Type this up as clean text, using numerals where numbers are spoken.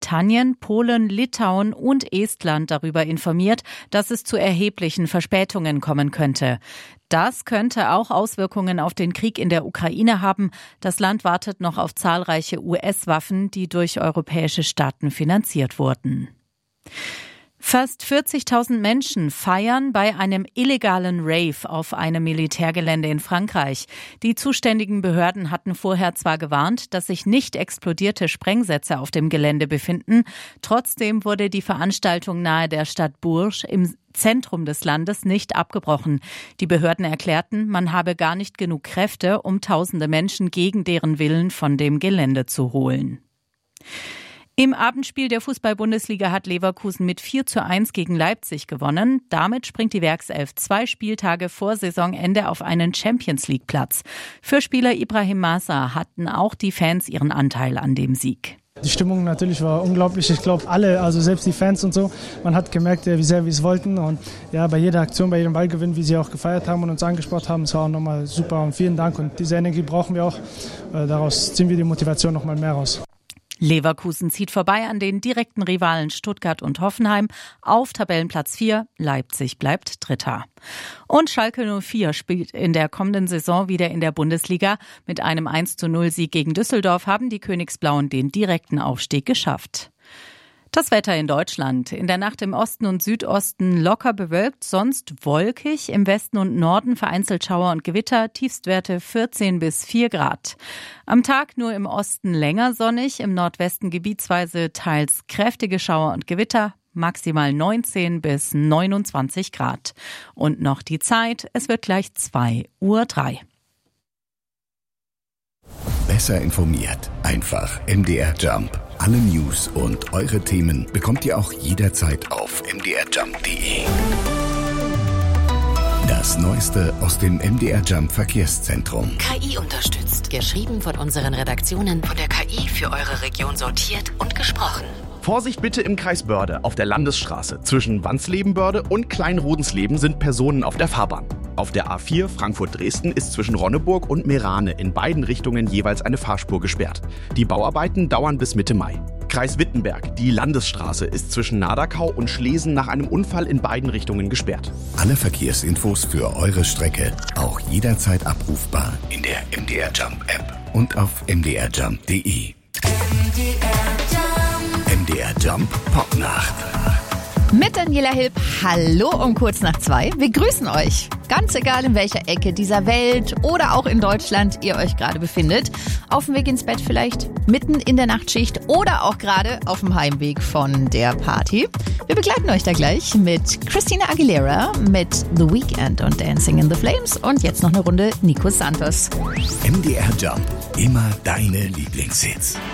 Großbritannien, Polen, Litauen und Estland darüber informiert, dass es zu erheblichen Verspätungen kommen könnte. Das könnte auch Auswirkungen auf den Krieg in der Ukraine haben. Das Land wartet noch auf zahlreiche US-Waffen, die durch europäische Staaten finanziert wurden. Fast 40.000 Menschen feiern bei einem illegalen Rave auf einem Militärgelände in Frankreich. Die zuständigen Behörden hatten vorher zwar gewarnt, dass sich nicht explodierte Sprengsätze auf dem Gelände befinden. Trotzdem wurde die Veranstaltung nahe der Stadt Bourges im Zentrum des Landes nicht abgebrochen. Die Behörden erklärten, man habe gar nicht genug Kräfte, um tausende Menschen gegen deren Willen von dem Gelände zu holen. Im Abendspiel der Fußball-Bundesliga hat Leverkusen mit 4:1 gegen Leipzig gewonnen. Damit springt die Werkself 2 Spieltage vor Saisonende auf einen Champions-League-Platz. Für Spieler Ibrahim Massa hatten auch die Fans ihren Anteil an dem Sieg. Die Stimmung natürlich war unglaublich. Ich glaube alle, also selbst die Fans und so, man hat gemerkt, wie sehr wir es wollten. Und ja, bei jeder Aktion, bei jedem Ballgewinn, wie sie auch gefeiert haben und uns angesprochen haben, es war auch nochmal super und vielen Dank. Und diese Energie brauchen wir auch. Daraus ziehen wir die Motivation nochmal mehr raus. Leverkusen zieht vorbei an den direkten Rivalen Stuttgart und Hoffenheim auf Tabellenplatz 4. Leipzig bleibt Dritter. Und Schalke 04 spielt in der kommenden Saison wieder in der Bundesliga. Mit einem 1:0-Sieg gegen Düsseldorf haben die Königsblauen den direkten Aufstieg geschafft. Das Wetter in Deutschland. In der Nacht im Osten und Südosten locker bewölkt, sonst wolkig. Im Westen und Norden vereinzelt Schauer und Gewitter, Tiefstwerte 14 bis 4 Grad. Am Tag nur im Osten länger sonnig, im Nordwesten gebietsweise teils kräftige Schauer und Gewitter, maximal 19 bis 29 Grad. Und noch die Zeit, es wird gleich 2:03 Uhr. Besser informiert, einfach MDR Jump. Alle News und eure Themen bekommt ihr auch jederzeit auf mdrjump.de. Das Neueste aus dem MDR Jump Verkehrszentrum. KI unterstützt. Geschrieben von unseren Redaktionen, von der KI für eure Region sortiert und gesprochen. Vorsicht bitte im Kreis Börde auf der Landesstraße. Zwischen Wansleben-Börde und Kleinrodensleben sind Personen auf der Fahrbahn. Auf der A4 Frankfurt-Dresden ist zwischen Ronneburg und Meerane in beiden Richtungen jeweils eine Fahrspur gesperrt. Die Bauarbeiten dauern bis Mitte Mai. Kreis Wittenberg, die Landesstraße ist zwischen Naderkau und Schlesen nach einem Unfall in beiden Richtungen gesperrt. Alle Verkehrsinfos für eure Strecke auch jederzeit abrufbar in der MDR Jump App und auf mdrjump.de. MDR Jump Popnacht. Mit Daniela Hilb, hallo um kurz nach 2. Wir grüßen euch. Ganz egal, in welcher Ecke dieser Welt oder auch in Deutschland ihr euch gerade befindet. Auf dem Weg ins Bett vielleicht, mitten in der Nachtschicht oder auch gerade auf dem Heimweg von der Party. Wir begleiten euch da gleich mit Christina Aguilera, mit The Weeknd und Dancing in the Flames und jetzt noch eine Runde Nico Santos. MDR Jump, immer deine Lieblingshits.